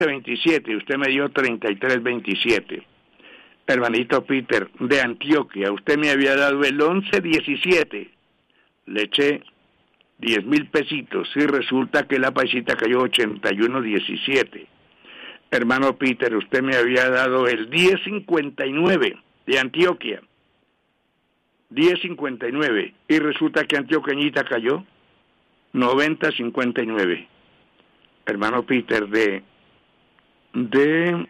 27, usted me dio 33.27. Hermanito Peter, de Antioquia, usted me había dado el 11.17. Le eché 10.000 pesitos y resulta que la paisita cayó 81.17. Hermano Peter, usted me había dado el 10.59 de Antioquia. 10.59 y resulta que Antioqueñita cayó 90.59. Hermano Peter, del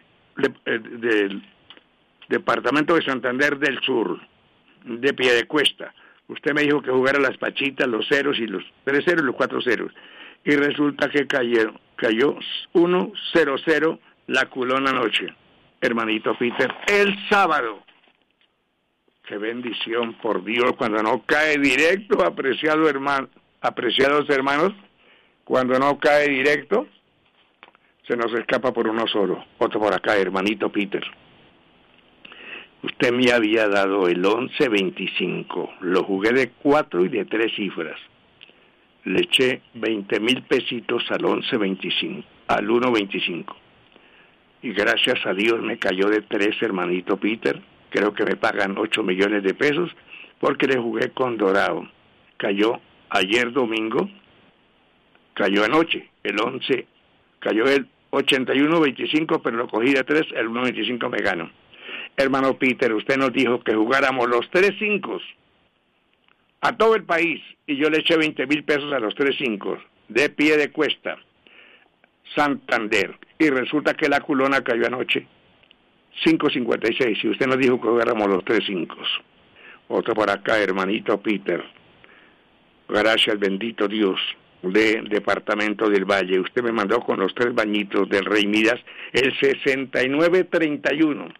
departamento de Santander del Sur, de Piedecuesta, usted me dijo que jugara las pachitas, los ceros y los 3 ceros y los 4 ceros, y resulta que cayó 1-0-0 la culona anoche. Hermanito Peter, el sábado. Qué bendición, por Dios, cuando no cae directo, apreciados hermanos, cuando no cae directo, se nos escapa por uno solo. Otro por acá, hermanito Peter. Usted me había dado el 11.25, lo jugué de 4 y de 3 cifras. Le eché 20.000 pesitos al 11.25, al 1.25. Y gracias a Dios me cayó de 3, hermanito Peter. Creo que me pagan 8 millones de pesos porque le jugué con Dorado. Cayó ayer domingo, cayó anoche, el 11, cayó el 81.25, pero lo cogí de 3, el 1.25 me ganó. Hermano Peter, usted nos dijo que jugáramos los 3 5 a todo el país y yo le eché 20.000 pesos a los 3 5 de Piedecuesta, Santander, y resulta que la culona cayó anoche 5.56 y usted nos dijo que jugáramos los 3 5. Otro por acá, hermanito Peter, gracias bendito Dios, de Departamento del Valle, usted me mandó con los 3 bañitos del Rey Midas el 69.31.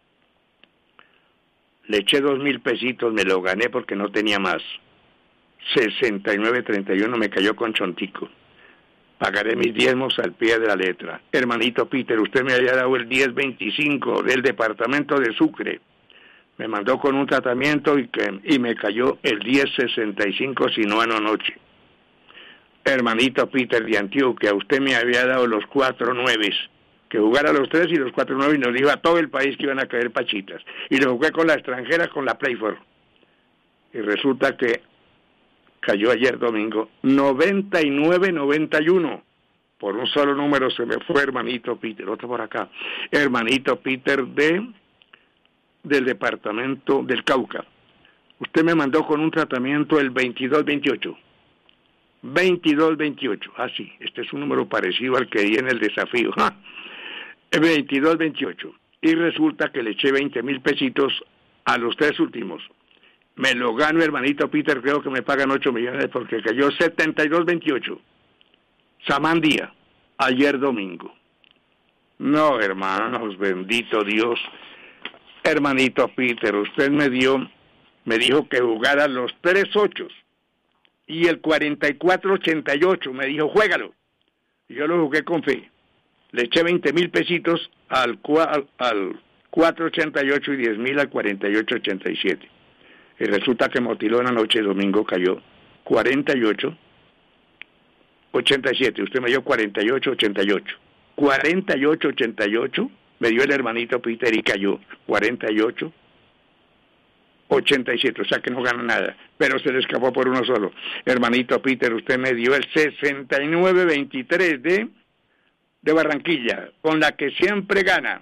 Le eché 2.000 pesitos, me lo gané porque no tenía más. 69.31 me cayó con chontico. Pagaré mis diezmos al pie de la letra. Hermanito Peter, usted me había dado el 10.25 del departamento de Sucre. Me mandó con un tratamiento y me cayó el 10.65 si no anoche. Hermanito Peter de Antioquia, usted me había dado los 4 9, que jugara los 3 y los 4 9 y nos dijo a todo el país que iban a caer pachitas. Y lo jugué con la extranjera, con la Playfor. Y resulta que cayó ayer domingo 99.91. Por un solo número se me fue, hermanito Peter. Otro por acá. Hermanito Peter del departamento del Cauca. Usted me mandó con un tratamiento el 22.28. 22.28. Ah, sí, este es un número parecido al que di en el desafío. 22.28. Y resulta que le eché 20.000 pesitos a los 3 últimos. Me lo gano, hermanito Peter, creo que me pagan 8 millones porque cayó 72.28. Samandía, ayer domingo. No, hermanos, bendito Dios. Hermanito Peter, usted me dijo que jugara los 3 8 y el 44.88, me dijo, juégalo. Y yo lo jugué con fe. Le eché 20.000 pesitos al 4.88 y 10.000 al 48.87. Y resulta que motiló la noche, domingo cayó 48.87. Usted me dio 48.88. 48.88 me dio el hermanito Peter y cayó 48.87. O sea que no gana nada, pero se le escapó por uno solo. Hermanito Peter, usted me dio el 69.23 de Barranquilla, con la que siempre gana.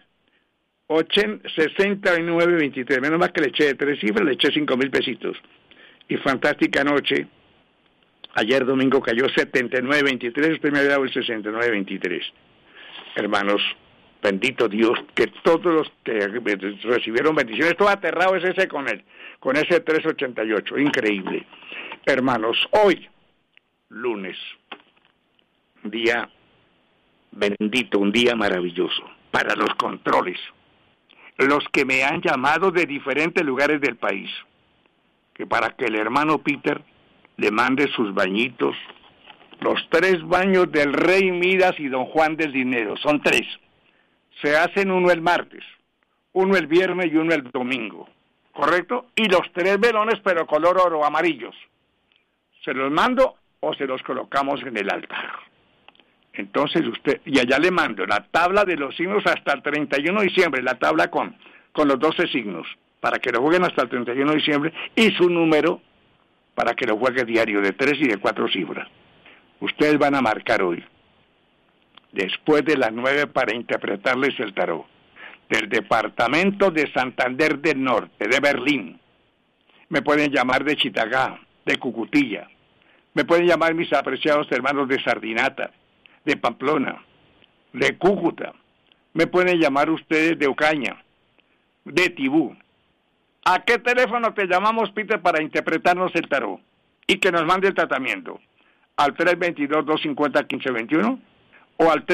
69.23, menos más que le eché de 3 cifras, le eché 5.000 pesitos. Y fantástica noche, ayer domingo cayó 79.23, usted me había dado el 69.23. Hermanos, bendito Dios, que todos los que recibieron bendiciones, todo aterrado es ese con ese 3.88, increíble. Hermanos, hoy, lunes, día bendito, un día maravilloso para los controles. Los que me han llamado de diferentes lugares del país, que para que el hermano Peter le mande sus bañitos, los 3 baños del Rey Midas y Don Juan del Dinero, son 3. Se hacen uno el martes, uno el viernes y uno el domingo, ¿correcto? Y los 3 velones, pero color oro, amarillos. ¿Se los mando o se los colocamos en el altar? Entonces usted, y allá le mando la tabla de los signos hasta el 31 de diciembre, la tabla con los 12 signos, para que lo jueguen hasta el 31 de diciembre, y su número para que lo juegue diario de 3 y de 4 cifras. Ustedes van a marcar hoy, después de las 9, para interpretarles el tarot, del departamento de Santander del Norte, de Berlín. Me pueden llamar de Chitagá, de Cucutilla. Me pueden llamar mis apreciados hermanos de Sardinata, de Pamplona, de Cúcuta. Me pueden llamar ustedes de Ocaña, de Tibú. ¿A qué teléfono te llamamos, Peter, para interpretarnos el tarot y que nos mande el tratamiento? ¿Al 322-250-1521 o al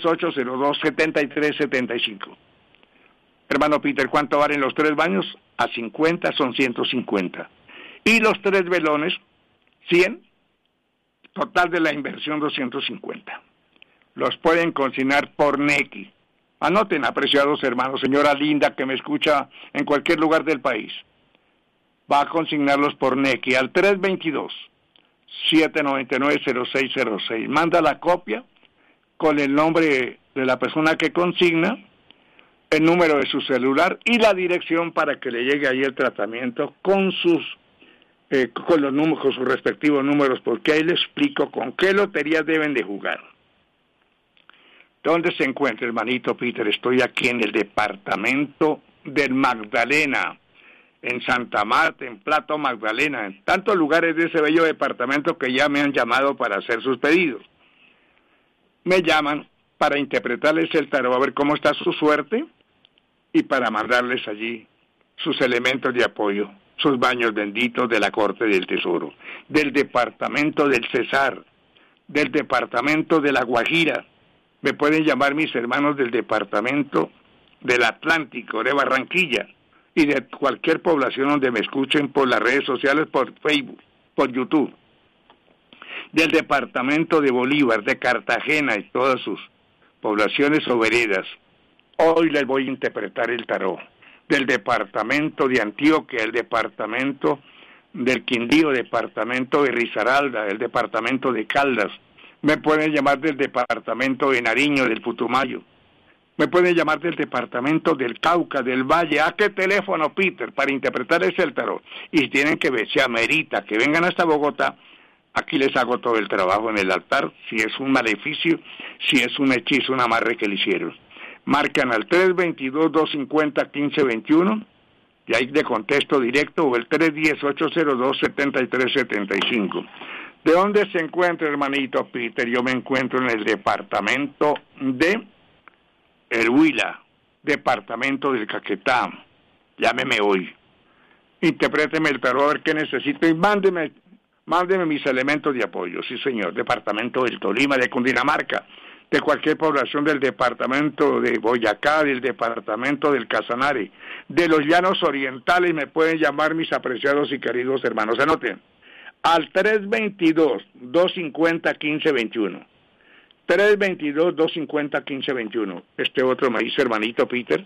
318-02-7375? Hermano Peter, ¿cuánto valen los 3 baños? A 50 son 150. Y los 3 velones, 100. Total de la inversión, 250. Los pueden consignar por Nequi. Anoten, apreciados hermanos, señora linda que me escucha en cualquier lugar del país. Va a consignarlos por Nequi al 322-799-0606. Manda la copia con el nombre de la persona que consigna, el número de su celular y la dirección para que le llegue ahí el tratamiento con sus los números, con sus respectivos números, porque ahí le explico con qué loterías deben de jugar. ¿Dónde se encuentra, hermanito Peter? Estoy aquí en el departamento del Magdalena, en Santa Marta, en Plato Magdalena, en tantos lugares de ese bello departamento que ya me han llamado para hacer sus pedidos. Me llaman para interpretarles el tarot, a ver cómo está su suerte, y para mandarles allí sus elementos de apoyo, sus baños benditos de la Corte del Tesoro, del departamento del Cesar, del departamento de La Guajira. Me pueden llamar mis hermanos del departamento del Atlántico, de Barranquilla, y de cualquier población donde me escuchen por las redes sociales, por Facebook, por YouTube. Del departamento de Bolívar, de Cartagena y todas sus poblaciones o veredas. Hoy les voy a interpretar el tarot. Del departamento de Antioquia, el departamento del Quindío, departamento de Risaralda, el departamento de Caldas. Me pueden llamar del departamento de Nariño, del Putumayo. Me pueden llamar del departamento del Cauca, del Valle. ¿A qué teléfono, Peter? Para interpretar ese el tarot. Y si tienen que ver, se amerita que vengan hasta Bogotá. Aquí les hago todo el trabajo en el altar, si es un maleficio, si es un hechizo, un amarre que le hicieron. Marcan al 322-250-1521, y ahí le contesto directo, o el 310-802-7375. ¿De dónde se encuentra, hermanito Peter? Yo me encuentro en el departamento de El Huila, departamento del Caquetá. Llámeme hoy. Interpréteme el tarot, a ver qué necesito, y mándeme mis elementos de apoyo. Sí, señor. Departamento del Tolima, de Cundinamarca, de cualquier población del departamento de Boyacá, del departamento del Casanare, de los Llanos Orientales, me pueden llamar mis apreciados y queridos hermanos. Anoten, al 322-250-1521. 322-250-1521. Este otro me dice, hermanito Peter,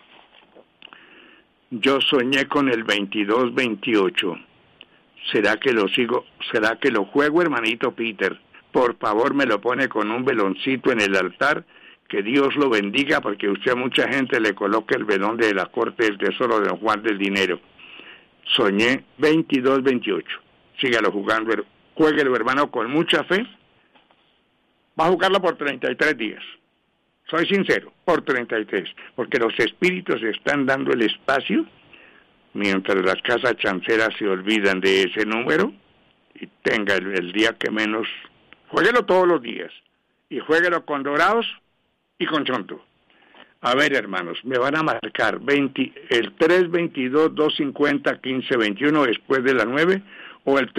yo soñé con el 22-28. ¿Será que lo sigo? ¿Será que lo juego, hermanito Peter? Por favor, me lo pone con un veloncito en el altar. Que Dios lo bendiga, porque usted a mucha gente le coloca el velón de la Corte del Tesoro de Don Juan del Dinero. Soñé 22-28. Sígalo jugando. Juéguelo, hermano, con mucha fe. Va a jugarlo por 33 días. Soy sincero, por 33. Porque los espíritus están dando el espacio, mientras las casas chanceras se olvidan de ese número, y tenga el día que menos. Juéguelo todos los días, y juéguelo con dorados y con chonto. A ver, hermanos, me van a marcar el 322-250-1521 después de las 9, o el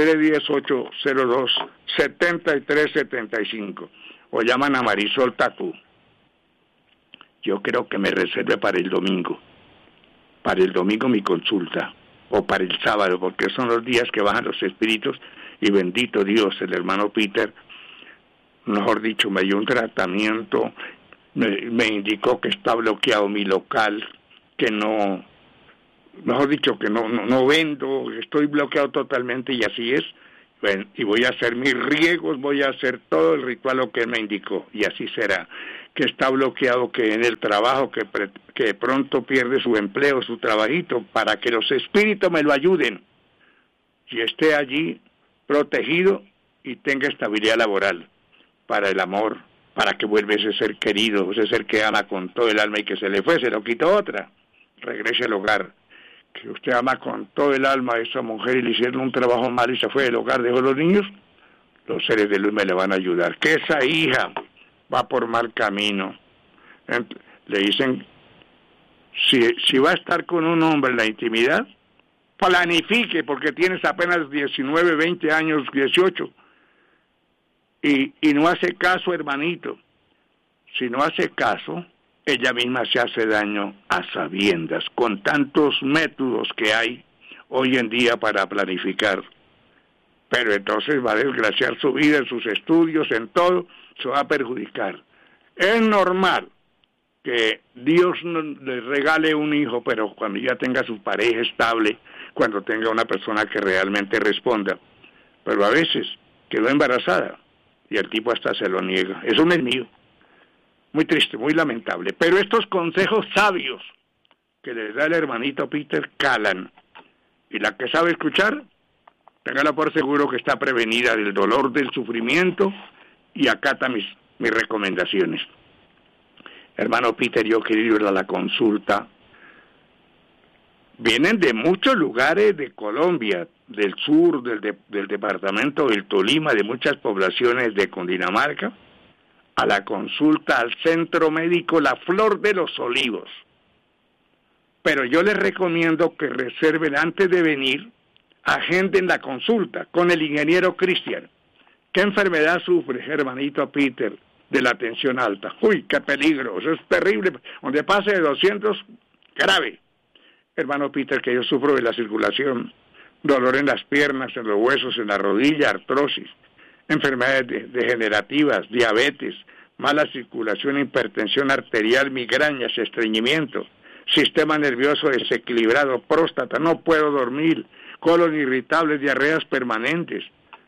310-802-7375, o llaman a Marisol Tacú. Yo creo que me reserve para el domingo mi consulta, o para el sábado, porque son los días que bajan los espíritus, y bendito Dios, el hermano Peter, mejor dicho, me dio un tratamiento, me indicó que está bloqueado mi local, que no, mejor dicho, que no vendo, estoy bloqueado totalmente, y así es, Bueno, y voy a hacer mis riegos, voy a hacer todo el ritual lo que él me indicó, y así será. Que está bloqueado, que en el trabajo, que pronto pierde su empleo, su trabajito, para que los espíritus me lo ayuden, y esté allí protegido y tenga estabilidad laboral, para el amor, para que vuelva ese ser querido, ese ser que ama con todo el alma y que se le fue, se lo quitó otra, regrese al hogar. Que usted ama con todo el alma a esa mujer y le hicieron un trabajo mal y se fue del hogar, dejó los niños, los seres de luz me le van a ayudar. Que esa hija va por mal camino. Le dicen, si va a estar con un hombre en la intimidad, planifique, porque tienes apenas 19, 20 años, 18, y no hace caso, hermanito. Si no hace caso, ella misma se hace daño a sabiendas, con tantos métodos que hay hoy en día para planificar. Pero entonces va a desgraciar su vida, en sus estudios, en todo, se va a perjudicar. Es normal que Dios le regale un hijo, pero cuando ya tenga su pareja estable, cuando tenga una persona que realmente responda. Pero a veces quedó embarazada y el tipo hasta se lo niega. Eso no es mío. Muy triste, muy lamentable. Pero estos consejos sabios que les da el hermanito Peter calan. Y la que sabe escuchar, téngala por seguro que está prevenida del dolor, del sufrimiento, y acata mis recomendaciones. Hermano Peter, yo quiero ir a la consulta. Vienen de muchos lugares de Colombia, del sur, del departamento del Tolima, de muchas poblaciones de Cundinamarca, a la consulta al Centro Médico La Flor de los Olivos. Pero yo les recomiendo que reserven antes de venir, agenden la consulta con el ingeniero Cristian. ¿Qué enfermedad sufre, hermanito Peter, de la tensión alta? Uy, qué peligro, eso es terrible. Donde pase de 200, grave. Hermano Peter, que yo sufro de la circulación, dolor en las piernas, en los huesos, en la rodilla, artrosis, enfermedades degenerativas, diabetes, mala circulación, hipertensión arterial, migrañas, estreñimiento, sistema nervioso desequilibrado, próstata, no puedo dormir, colon irritable, diarreas permanentes,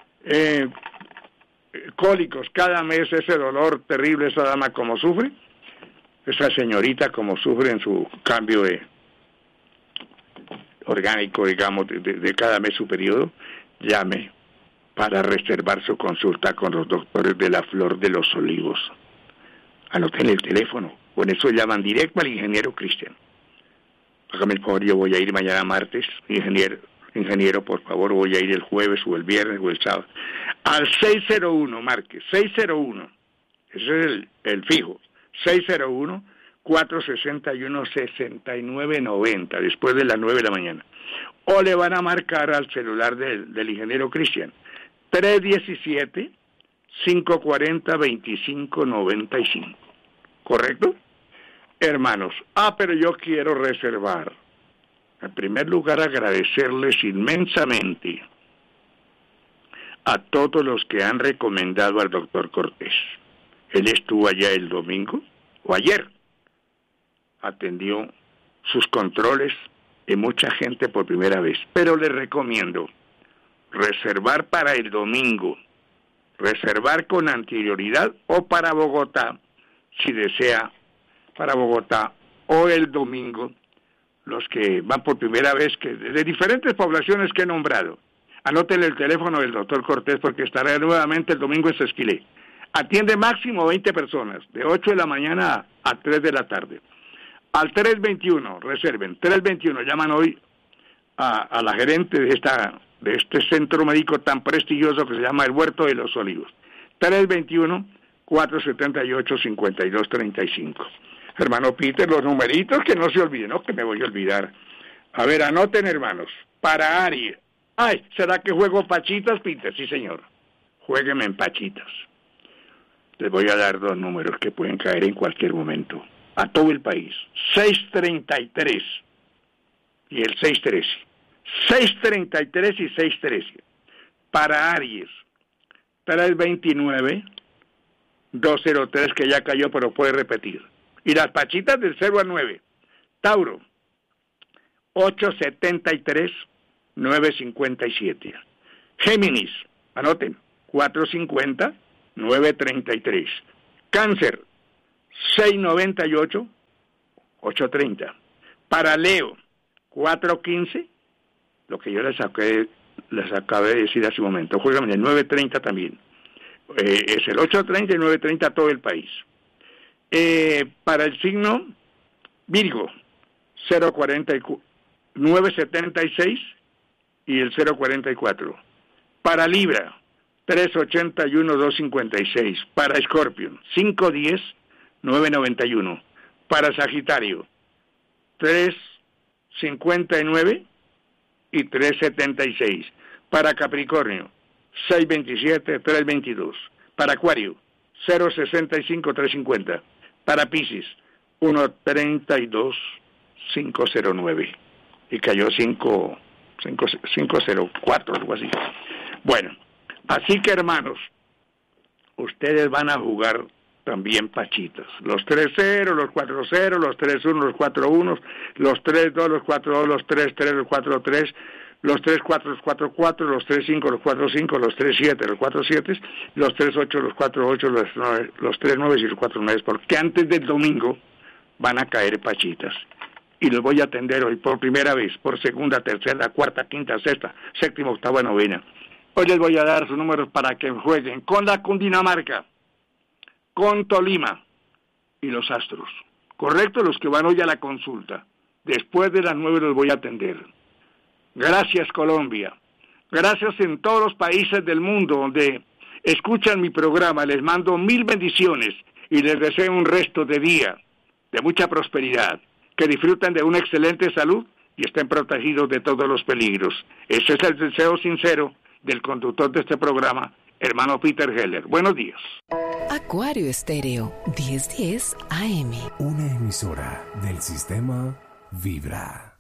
cólicos, cada mes ese dolor terrible, esa dama como sufre, esa señorita como sufre en su cambio orgánico, digamos, de cada mes su periodo, llame para reservar su consulta con los doctores de La Flor de los Olivos. Anoten el teléfono, con eso llaman directo al ingeniero Cristian. Hágame el favor, yo voy a ir mañana martes, ingeniero, por favor, voy a ir el jueves o el viernes o el sábado. Al 601, marque, 601, ese es el fijo, 601-461-6990, después de las 9 de la mañana. O le van a marcar al celular del ingeniero Cristian, 317-540-2595. ¿Correcto? Hermanos, pero yo quiero reservar. En primer lugar, agradecerles inmensamente a todos los que han recomendado al doctor Cortés. Él estuvo allá el domingo, o ayer, atendió sus controles y mucha gente por primera vez. Pero les recomiendo reservar para el domingo, reservar con anterioridad o para Bogotá, si desea, para Bogotá o el domingo, los que van por primera vez, que de diferentes poblaciones que he nombrado. Anoten el teléfono del doctor Cortés porque estará nuevamente el domingo en Sesquilé. Atiende máximo 20 personas, de 8 de la mañana a 3 de la tarde. Al 321, reserven, 321, llaman hoy a la gerente de este centro médico tan prestigioso que se llama el Huerto de los Olivos. 321-478-5235. Hermano Peter, los numeritos que no se olviden, no que me voy a olvidar. A ver, anoten, hermanos, para Aries. Ay, ¿será que juego pachitas, Peter? Sí, señor. Juégueme en pachitas. Les voy a dar dos números que pueden caer en cualquier momento. A todo el país. 633 y el 613. 633 y 613. Para Aries, 329-203, que ya cayó, pero puede repetir. Y las pachitas del 0 al 9. Tauro, 873-957. Géminis, Anoten, 450-933. Cáncer, 698-830. Para Leo, 415, lo que yo les acabé de decir hace un momento. Juegan el 930 también. Es el 830 y 930 todo el país. Para el signo Virgo, 976 y el 044. Para Libra, 381-256. Para Escorpión, 510-991. Para Sagitario, 359 y 376. Para Capricornio, 627-322. Para Acuario, 065-350. Para Piscis, 132-509. Y cayó 504, algo así. Bueno, así que hermanos, ustedes van a jugar también pachitas. Los 3-0, los 4-0, los 3-1, los 4-1, los 3-2, los 4-2, los 3-3, los 4-3, los 3-4, los 4-4, los 3-5, los 4-5, los 3-7, los 4-7, los 3-8, los 4-8, los 3-9 y los 4-9, porque antes del domingo van a caer pachitas. Y los voy a atender hoy por primera vez, por segunda, tercera, cuarta, quinta, sexta, séptima, octava, novena. Hoy les voy a dar sus números para que jueguen con la Cundinamarca, con Tolima y los Astros. ¿Correcto? Los que van hoy a la consulta. Después de las 9 los voy a atender. Gracias, Colombia. Gracias en todos los países del mundo donde escuchan mi programa. Les mando 1000 bendiciones y les deseo un resto de día de mucha prosperidad. Que disfruten de una excelente salud y estén protegidos de todos los peligros. Ese es el deseo sincero del conductor de este programa, hermano Peter Heller. Buenos días. Acuario Estéreo, 1010 AM. Una emisora del sistema Vibra.